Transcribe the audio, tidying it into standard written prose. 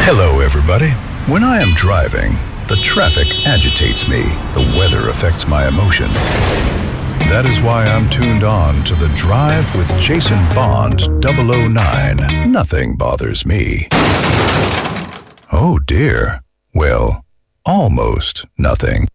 Hello, everybody. When I am driving, the traffic agitates me. The weather affects my emotions. That is why I'm tuned on to The Drive with Jason Bond, 009. Nothing bothers me. Oh, dear. Well, almost nothing.